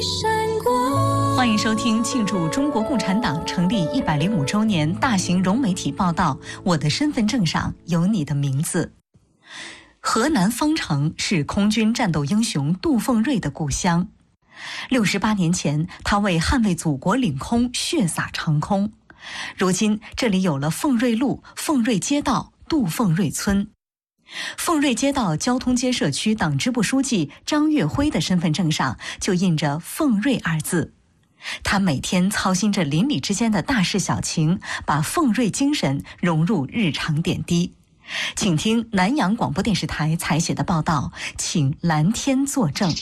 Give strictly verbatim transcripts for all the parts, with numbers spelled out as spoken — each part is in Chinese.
欢迎收听庆祝中国共产党成立一百零五周年大型融媒体报道。我的身份证上有你的名字。河南方城是空军战斗英雄杜凤瑞的故乡。六十八年前，他为捍卫祖国领空血洒长空。如今，这里有了凤瑞路、凤瑞街道、杜凤瑞村。凤瑞街道交通街社区党支部书记张月辉的身份证上就印着“凤瑞”二字。他每天操心着邻里之间的大事小情，把凤瑞精神融入日常点滴。请听南阳广播电视台采写的报道，请蓝天作证。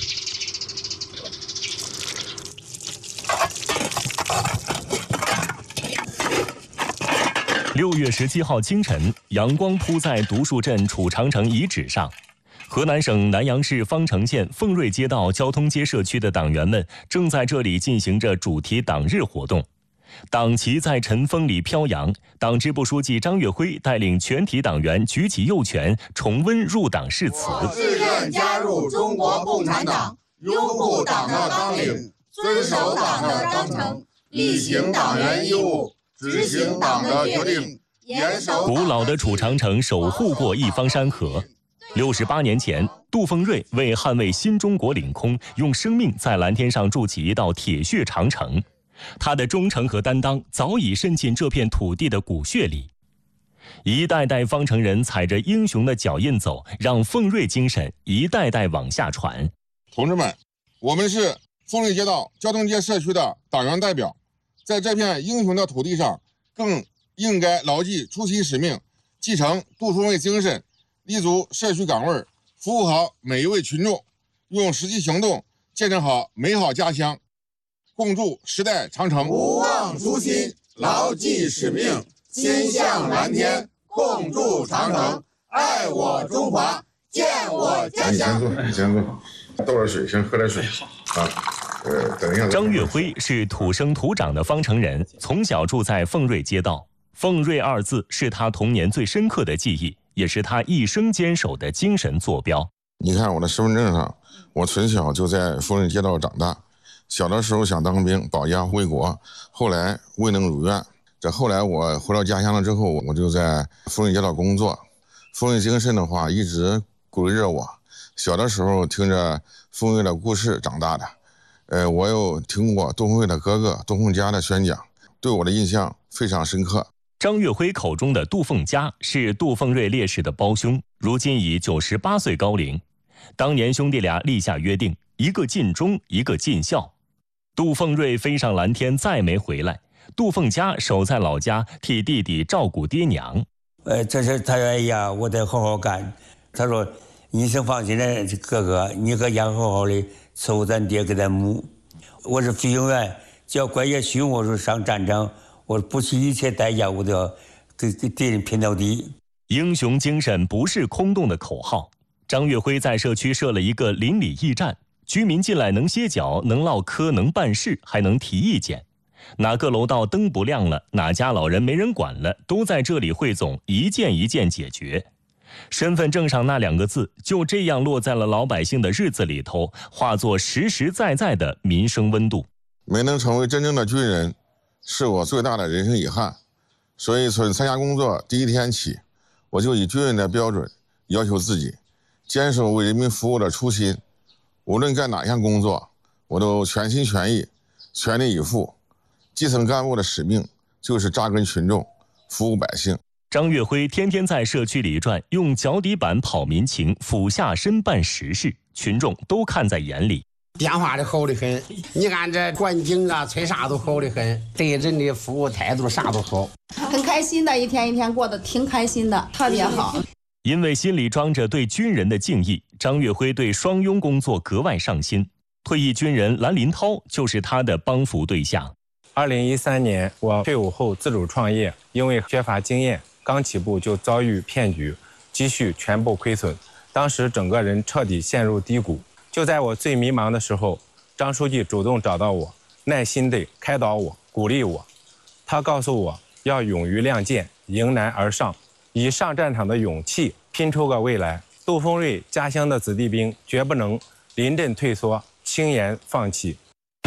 六月十七号清晨，阳光铺在独树镇楚长城遗址上。河南省南阳市方城县凤瑞街道交通街社区的党员们正在这里进行着主题党日活动。党旗在晨风里飘扬，党支部书记张月辉带领全体党员举起右拳，重温入党誓词。 我自愿加入中国共产党，拥护党的纲领，遵守党的章程，履行党员义务，执行党的决定，严守。 古老的楚长城守护过一方山河。六十八年前，杜凤瑞为捍卫新中国领空，用生命在蓝天上筑起一道铁血长城。他的忠诚和担当早已渗进这片土地的骨血里。一代代方城人踩着英雄的脚印走，让凤瑞精神一代代往下传。 同志们，我们是凤瑞街道交通街社区的党员代表，在这片英雄的土地上，更应该牢记初心使命，继承杜凤瑞精神，立足社区岗位，服务好每一位群众，用实际行动建设好美好家乡，共筑时代长城。 不忘初心，牢记使命，心向蓝天，共筑长城，爱我中华，建我家乡。 你先坐，你先坐，倒点水，先喝点水。好，啊，呃，等一下。 张月辉是土生土长的方城人，从小住在凤瑞街道。凤瑞二字是他童年最深刻的记忆，也是他一生坚守的精神坐标。 你看我的身份证上，我从小就在凤瑞街道长大。小的时候想当兵保家卫国，后来未能如愿。这后来我回到家乡了之后，我就在凤瑞街道工作。凤瑞精神的话一直鼓励着我。小的时候听着凤瑞的故事长大的，呃，我又听过杜凤瑞的哥哥杜凤家的宣讲，对我的印象非常深刻。 张月辉口中的杜凤家是杜凤瑞烈士的胞兄，如今已九十八岁高龄。当年兄弟俩立下约定，一个尽忠，一个尽孝。杜凤瑞飞上蓝天再没回来，杜凤家守在老家替弟弟照顾爹娘。 呃，这是他说哎呀，我得好好干。他说你是放心的哥哥，你搁家好好的伺候咱爹跟咱母。我是飞行员，只要官爷许我说上战场，我不惜一切代价，我都要跟跟敌人拼到底。 英雄精神不是空洞的口号。张月辉在社区设了一个邻里驿站，居民进来能歇脚，能唠嗑，能办事，还能提意见。哪个楼道灯不亮了，哪家老人没人管了，都在这里汇总，一件一件解决。身份证上那两个字就这样落在了老百姓的日子里头，化作实实在在的民生温度。 没能成为真正的军人，是我最大的人生遗憾。所以从参加工作第一天起，我就以军人的标准要求自己，坚守为人民服务的初心。无论干哪项工作，我都全心全意，全力以赴。基层干部的使命就是扎根群众，服务百姓。 张月辉天天在社区里转，用脚底板跑民情，俯下身办实事，群众都看在眼里。 电话的好得很，你看这环境啊，催啥都好得很，对人的服务态度啥都好， 很开心的，一天一天过得挺开心的，特别好。 因为心里装着对军人的敬意，张月辉对双拥工作格外上心。退役军人蓝林涛就是他的帮扶对象。 二零一三年，我退伍后自主创业，因为缺乏经验，刚起步就遭遇骗局，积蓄全部亏损，当时整个人彻底陷入低谷。就在我最迷茫的时候，张书记主动找到我，耐心地开导我，鼓励我。他告诉我要勇于亮剑，迎难而上，以上战场的勇气拼出个未来。杜凤瑞家乡的子弟兵绝不能临阵退缩，轻言放弃。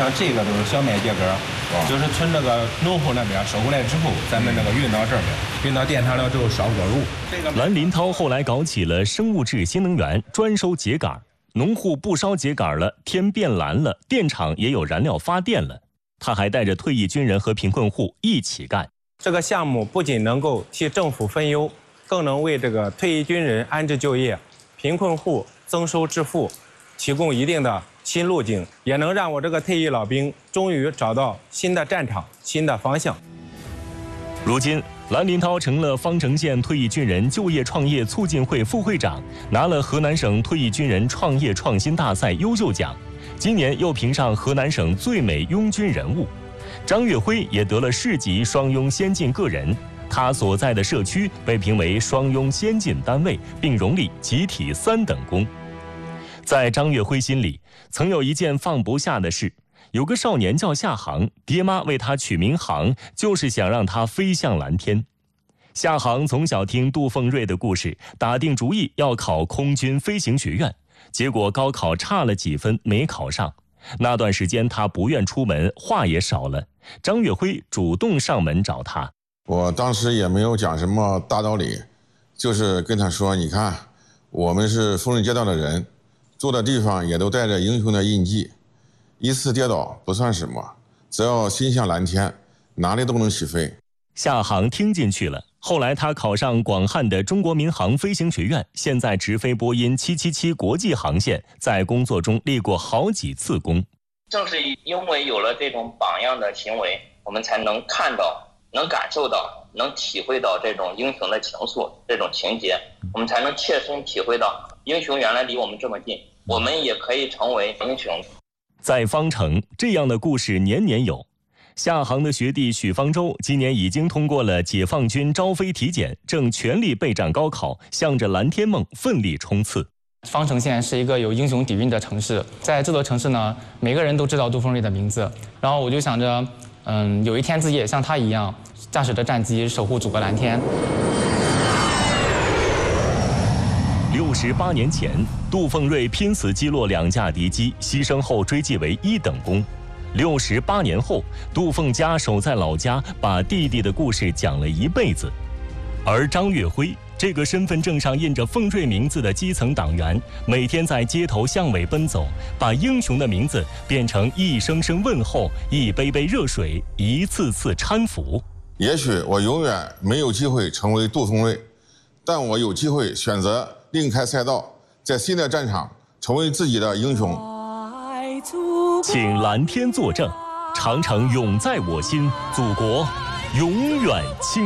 像这个都是小麦秸秆，就是从那个农户那边收回来之后，咱们那个运到这边，运到电厂了之后烧锅炉。这个蓝林涛后来搞起了生物质新能源，专收秸秆。农户不烧秸秆了，天变蓝了，电厂也有燃料发电了。他还带着退役军人和贫困户一起干。 这个项目不仅能够替政府分忧，更能为这个退役军人安置就业、贫困户增收致富提供一定的新路径，也能让我这个退役老兵终于找到新的战场、新的方向。 如今，蓝林涛成了方城县退役军人就业创业促进会副会长，拿了河南省退役军人创业创新大赛优秀奖，今年又评上河南省最美拥军人物。张月辉也得了市级双拥先进个人，他所在的社区被评为双拥先进单位，并荣立集体三等功。在张月辉心里，曾有一件放不下的事。有个少年叫夏航，爹妈为他取名航，就是想让他飞向蓝天。夏航从小听杜凤瑞的故事，打定主意要考空军飞行学院，结果高考差了几分，没考上。那段时间他不愿出门，话也少了。张月辉主动上门找他， 我当时也没有讲什么大道理，就是跟他说：“你看，我们是丰润街道的人，住的地方也都带着英雄的印记。一次跌倒不算什么，只要心向蓝天，哪里都能起飞。” 夏航听进去了。后来他考上广汉的中国民航飞行学院，现在直飞波音七七七国际航线，在工作中立过好几次功。 正是因为有了这种榜样的行为，我们才能看到、能感受到、能体会到这种英雄的情愫、这种情节，我们才能切身体会到英雄原来离我们这么近，我们也可以成为英雄。 在方城，这样的故事年年有。夏航的学弟许方舟今年已经通过了解放军招飞体检，正全力备战高考，向着蓝天梦奋力冲刺。 方城县是一个有英雄底蕴的城市，在这座城市呢，每个人都知道杜凤瑞的名字。然后我就想着，嗯，有一天自己也像他一样，驾驶着战机守护祖国蓝天。 六十八年前，杜凤瑞拼死击落两架敌机，牺牲后追记为一等功。六十八年后，杜凤家守在老家，把弟弟的故事讲了一辈子。而张月辉这个身份证上印着凤瑞名字的基层党员，每天在街头巷尾奔走，把英雄的名字变成一声声问候，一杯杯热水，一次次搀扶。 也许我永远没有机会成为杜凤瑞，但我有机会选择另开赛道，在新的战场成为自己的英雄。 请蓝天作证，长城永在我心，祖国永远清。